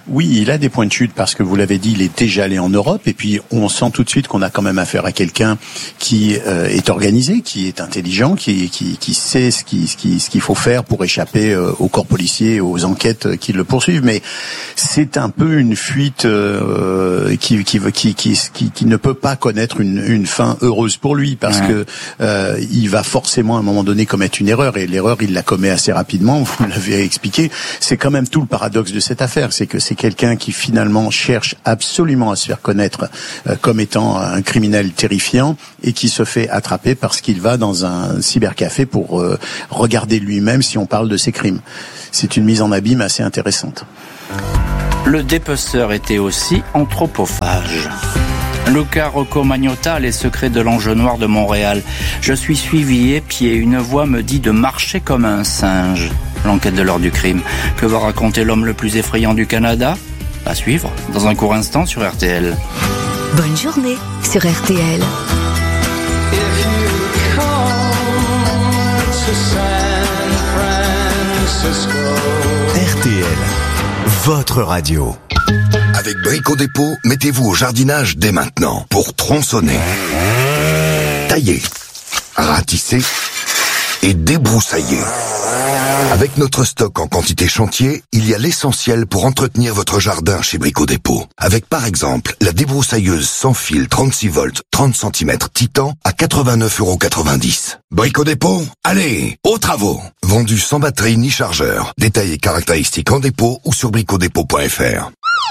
Oui, il a des points de chute parce que vous l'avez dit, il est déjà allé en Europe et puis on sent tout de suite qu'on a quand même affaire à quelqu'un qui euh, est organisé, qui est intelligent, qui qui, qui sait ce qui ce qui ce qu'il faut faire pour échapper euh, au corps policier, aux enquêtes qui le poursuivent. Mais c'est un peu une fuite euh, qui, qui qui qui qui qui ne peut pas connaître une une fin heureuse pour lui parce ouais. que euh, il va forcément à un moment donné commettre une erreur et l'erreur il la commet assez rapidement. Vous l'avez expliqué. C'est quand même tout le paradoxe de cette affaire, c'est que c'est quelqu'un qui finalement cherche absolument à se faire connaître euh, comme étant un criminel terrifiant et qui se fait attraper parce qu'il va dans un cybercafé pour euh, regarder lui-même si on parle de ses crimes. C'est une mise en abîme assez intéressante. Le dépeceur était aussi anthropophage. Luca Rocco Magnotta, les secrets de l'ange noir de Montréal. Je suis suivi, épié, une voix me dit de marcher comme un singe. L'enquête de l'heure du crime. Que va raconter l'homme le plus effrayant du Canada ? À suivre, dans un court instant sur R T L. Bonne journée sur R T L. R T L, votre radio. Avec Brico Dépôt, mettez-vous au jardinage dès maintenant pour tronçonner, tailler, ratisser et débroussailler. Avec notre stock en quantité chantier, il y a l'essentiel pour entretenir votre jardin chez Brico Dépôt. Avec par exemple la débroussailleuse sans fil trente-six volts, trente centimètres Titan à quatre-vingt-neuf euros quatre-vingt-dix. Brico Dépôt, allez, aux travaux. Vendu sans batterie ni chargeur. Détails et caractéristiques en dépôt ou sur brico dépôt point f r.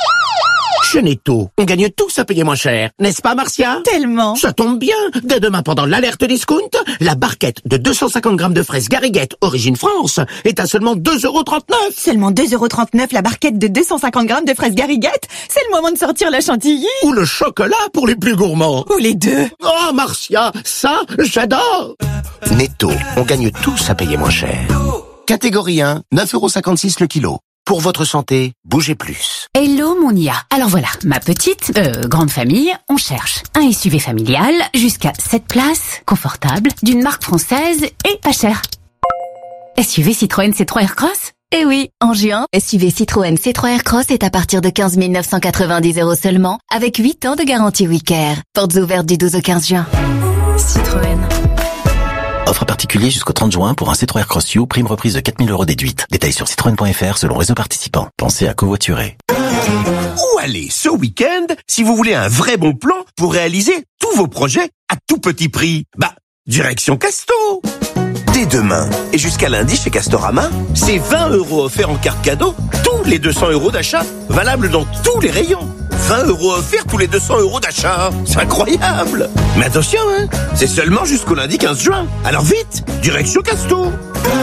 Chez Netto, on gagne tous à payer moins cher, n'est-ce pas Marcia? Tellement. Ça tombe bien, dès demain pendant l'alerte discount, la barquette de deux cent cinquante grammes de fraises Garriguette origine France est à seulement deux euros trente-neuf. Seulement deux euros trente-neuf la barquette de deux cent cinquante grammes de fraises Garriguette? C'est le moment de sortir la chantilly. Ou le chocolat pour les plus gourmands. Ou les deux. Oh Marcia, ça j'adore. Netto, on gagne tous à payer moins cher. Catégorie un, neuf euros cinquante-six le kilo. Pour votre santé, bougez plus. Hello mon I A. Alors voilà, ma petite, euh, grande famille, on cherche un S U V familial jusqu'à sept places, confortable, d'une marque française et pas cher. S U V Citroën C trois Aircross ? Eh oui, en juin, S U V Citroën C trois Aircross est à partir de quinze mille neuf cent quatre-vingt-dix euros seulement, avec huit ans de garantie WeCare. Portes ouvertes du douze au quinze juin. Citroën. Offre particulier jusqu'au trente juin pour un C trois Aircross U, prime reprise de quatre mille euros déduite. Détails sur citroën point f r selon réseau participant. Pensez à covoiturer. Où aller ce week-end si vous voulez un vrai bon plan pour réaliser tous vos projets à tout petit prix? Bah, direction Casto. Dès demain et jusqu'à lundi chez Castorama, c'est vingt euros offerts en carte cadeau tous les deux cents euros d'achat, valable dans tous les rayons. vingt euros offerts tous les deux cents euros d'achat. C'est incroyable. Mais attention, hein, c'est seulement jusqu'au lundi quinze juin. Alors vite, direction Casto.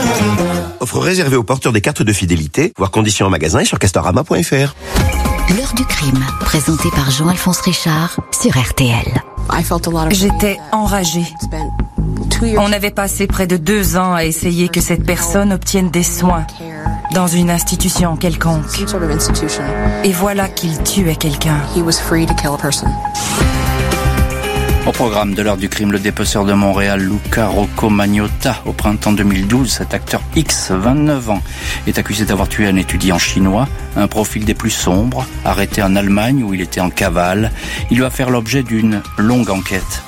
Offre réservée aux porteurs des cartes de fidélité, voire conditions en magasin et sur castorama point f r. L'heure du crime, présentée par Jean-Alphonse Richard sur R T L. J'étais enragée. On avait passé près de deux ans à essayer que cette personne obtienne des soins dans une institution quelconque. Et voilà qu'il tuait quelqu'un. Au programme de l'heure du crime, le dépeceur de Montréal, Luca Rocco Magnotta. Au printemps deux mille douze, cet acteur X, vingt-neuf ans, est accusé d'avoir tué un étudiant chinois, un profil des plus sombres, arrêté en Allemagne où il était en cavale. Il va faire l'objet d'une longue enquête.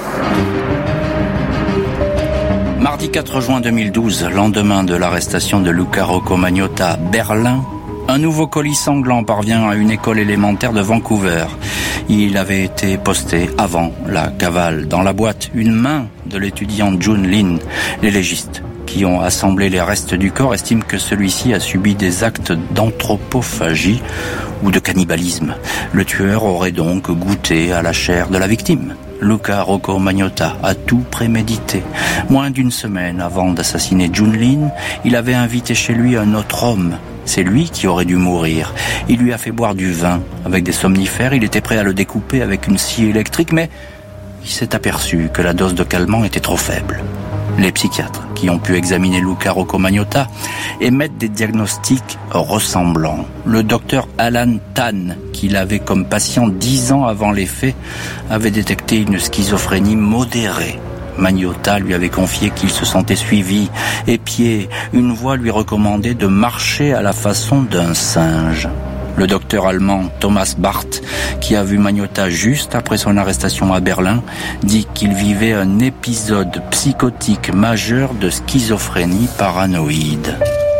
Mardi quatre juin deux mille douze, lendemain de l'arrestation de Luca Rocco Magnotta à Berlin, un nouveau colis sanglant parvient à une école élémentaire de Vancouver. Il avait été posté avant la cavale. Dans la boîte, une main de l'étudiante June Lin. Les légistes qui ont assemblé les restes du corps estiment que celui-ci a subi des actes d'anthropophagie ou de cannibalisme. Le tueur aurait donc goûté à la chair de la victime. Luca Rocco Magnotta a tout prémédité. Moins d'une semaine avant d'assassiner June Lin, il avait invité chez lui un autre homme. C'est lui qui aurait dû mourir. Il lui a fait boire du vin avec des somnifères. Il était prêt à le découper avec une scie électrique, mais il s'est aperçu que la dose de calmant était trop faible. Les psychiatres qui ont pu examiner Luca Rocco Magnotta émettent des diagnostics ressemblants. Le docteur Alan Tan, qui l'avait comme patient dix ans avant les faits, avait détecté une schizophrénie modérée. Magnotta lui avait confié qu'il se sentait suivi, épié. Une voix lui recommandait de marcher à la façon d'un singe. Le docteur allemand Thomas Barth, qui a vu Magnotta juste après son arrestation à Berlin, dit qu'il vivait un épisode psychotique majeur de schizophrénie paranoïde.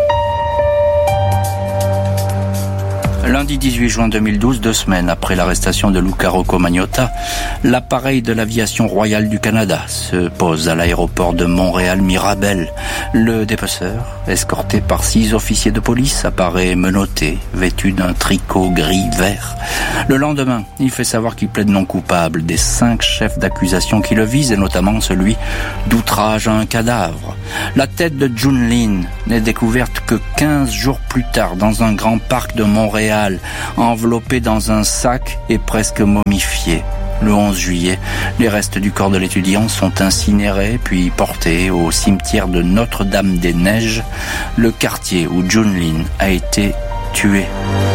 Lundi dix-huit juin deux mille douze, deux semaines après l'arrestation de Luca Rocco Magnotta, l'appareil de l'aviation royale du Canada se pose à l'aéroport de Montréal-Mirabel. Le dépeceur, escorté par six officiers de police, apparaît menotté, vêtu d'un tricot gris-vert. Le lendemain, il fait savoir qu'il plaide non coupable des cinq chefs d'accusation qui le visent, et notamment celui d'outrage à un cadavre. La tête de Jun Lin n'est découverte que quinze jours plus tard dans un grand parc de Montréal, enveloppé dans un sac et presque momifié. Le onze juillet, les restes du corps de l'étudiant sont incinérés puis portés au cimetière de Notre-Dame-des-Neiges, le quartier où Jun Lin a été tué.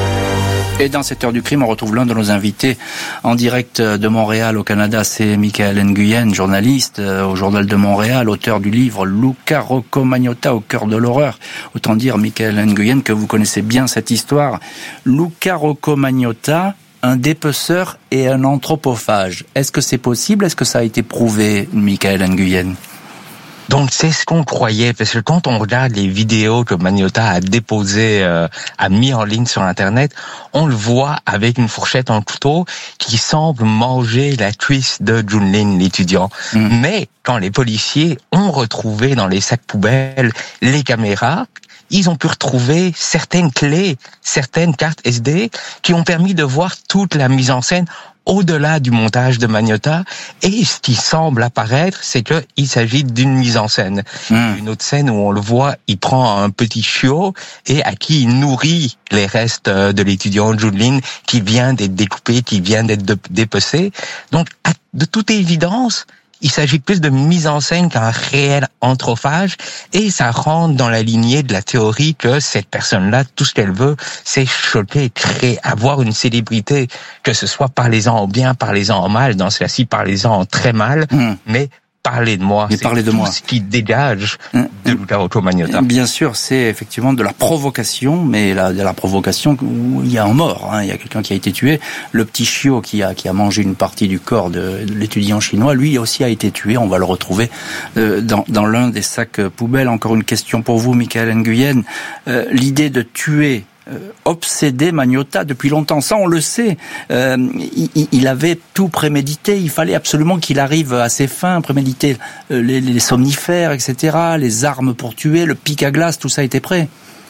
Et dans cette heure du crime, on retrouve l'un de nos invités en direct de Montréal au Canada. C'est Michael Nguyen, journaliste au Journal de Montréal, auteur du livre Luca Rocco Magnotta au cœur de l'horreur. Autant dire, Michael Nguyen, que vous connaissez bien cette histoire. Luca Rocco Magnotta, un dépeceur et un anthropophage. Est-ce que c'est possible? Est-ce que ça a été prouvé, Michael Nguyen? Donc c'est ce qu'on croyait, parce que quand on regarde les vidéos que Magnotta a déposées, euh, a mis en ligne sur Internet, on le voit avec une fourchette en couteau qui semble manger la cuisse de Jun Lin, l'étudiant. Mmh. Mais quand les policiers ont retrouvé dans les sacs poubelles les caméras, ils ont pu retrouver certaines clés, certaines cartes S D qui ont permis de voir toute la mise en scène au-delà du montage de Magnotta, et ce qui semble apparaître, c'est que il s'agit d'une mise en scène. Mmh. Une autre scène où on le voit, il prend un petit chiot et à qui il nourrit les restes de l'étudiant Jun Lin qui vient d'être découpé, qui vient d'être dépecé. Donc, de toute évidence, il s'agit plus de mise en scène qu'un réel anthrophage, et ça rentre dans la lignée de la théorie que cette personne-là, tout ce qu'elle veut, c'est choquer, créer, avoir une célébrité, que ce soit parlez-en en bien, parlez-en en mal, dans ce cas-ci, parlez-en en très mal, mmh. mais parlez de moi, mais c'est parlez de tout moi. Ce qui dégage mmh. de Luca Rocco Magnotta. Bien sûr, c'est effectivement de la provocation, mais la, de la provocation où il y a un mort, hein, il y a quelqu'un qui a été tué. Le petit chiot qui a qui a mangé une partie du corps de, de l'étudiant chinois, lui aussi a été tué. On va le retrouver euh, dans, dans l'un des sacs poubelles. Encore une question pour vous, Michael Nguyen. Euh, l'idée de tuer obsédé Magnotta depuis longtemps, ça on le sait. Euh, il, il avait tout prémédité. Il fallait absolument qu'il arrive à ses fins, préméditer les, les somnifères, et cetera, les armes pour tuer, le pic à glace, tout ça était prêt.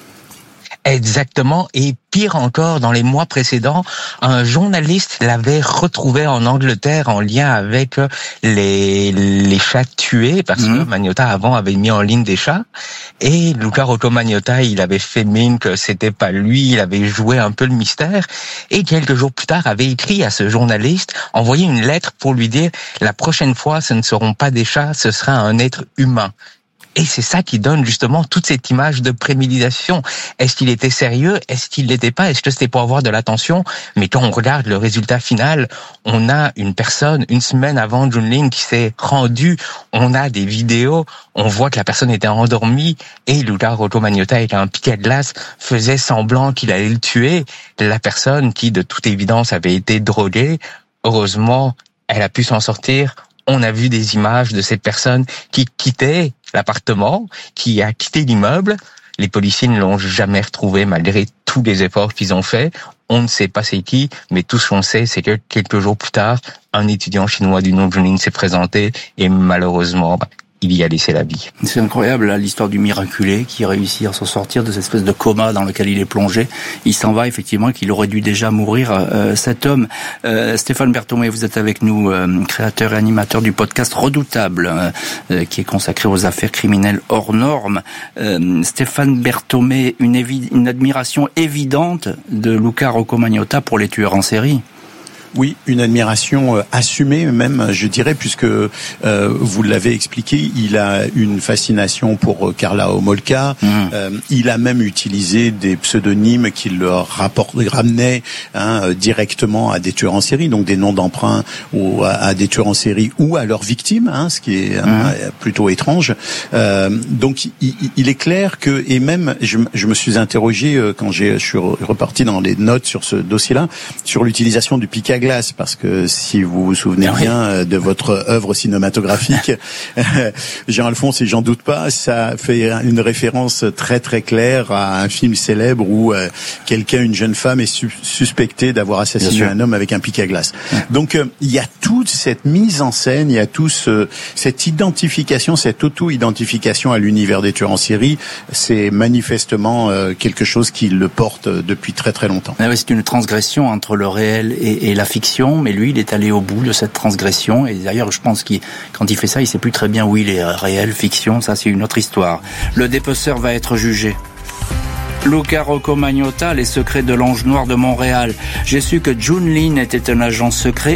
Exactement, et pire encore, dans les mois précédents, un journaliste l'avait retrouvé en Angleterre en lien avec les, les chats tués, parce mmh. que Magnotta avant avait mis en ligne des chats, et Luca Rocco Magnotta, il avait fait mine que c'était pas lui, il avait joué un peu le mystère, et quelques jours plus tard avait écrit à ce journaliste, envoyé une lettre pour lui dire « La prochaine fois, ce ne seront pas des chats, ce sera un être humain ». Et c'est ça qui donne justement toute cette image de préméditation. Est-ce qu'il était sérieux? Est-ce qu'il l'était pas? Est-ce que c'était pour avoir de l'attention? Mais quand on regarde le résultat final, on a une personne, une semaine avant Jun Lin, qui s'est rendue. On a des vidéos, on voit que la personne était endormie et Luca Rocco Magnotta, avec un piquet de glace, faisait semblant qu'il allait le tuer. La personne qui, de toute évidence, avait été droguée, heureusement, elle a pu s'en sortir. On a vu des images de cette personne qui quittait l'appartement, qui a quitté l'immeuble. Les policiers ne l'ont jamais retrouvé malgré tous les efforts qu'ils ont faits. On ne sait pas c'est qui, mais tout ce qu'on sait, c'est que quelques jours plus tard, un étudiant chinois du nom de Jun Lin s'est présenté et malheureusement, bah, il y a laissé la vie. C'est incroyable, là, l'histoire du miraculé qui réussit à s'en sortir de cette espèce de coma dans lequel il est plongé. Il s'en va effectivement, qu'il aurait dû déjà mourir, euh, cet homme. Euh, Stéphane Berthomé, vous êtes avec nous, euh, créateur et animateur du podcast Redoutable, euh, qui est consacré aux affaires criminelles hors normes. Euh, Stéphane Berthomé, une, évi- une admiration évidente de Luca Rocco Magnotta pour les tueurs en série. Oui, une admiration euh, assumée même, je dirais, puisque euh, vous l'avez expliqué, il a une fascination pour euh, Karla Homolka. Mmh. Euh, il a même utilisé des pseudonymes qui le rapport, ramenaient hein, euh, directement à des tueurs en série, donc des noms d'emprunt ou à, à des tueurs en série ou à leurs victimes, hein, ce qui est mmh. hein, plutôt étrange. Euh, donc il, il est clair que, et même je, je me suis interrogé euh, quand j'ai, je suis reparti dans les notes sur ce dossier-là, sur l'utilisation du pic à glace, parce que si vous vous souvenez ah, bien oui. de votre œuvre cinématographique, Jean-Alphonse, et j'en doute pas, ça fait une référence très très claire à un film célèbre où euh, quelqu'un, une jeune femme, est su- suspectée d'avoir assassiné un homme avec un pic à glace. Ouais. Donc euh, il y a toute cette mise en scène, il y a tout ce, cette identification, cette auto-identification à l'univers des tueurs en série. C'est manifestement euh, quelque chose qui le porte depuis très très longtemps. Ah oui, c'est une transgression entre le réel et, et la fiction, mais lui, il est allé au bout de cette transgression. Et d'ailleurs, je pense qu'il, quand il fait ça, il sait plus très bien où il est réel, fiction. Ça, c'est une autre histoire. Le dépeceur va être jugé. Luca Rocco Magnotta, les secrets de l'Ange Noir de Montréal. J'ai su que Jun Lin était un agent secret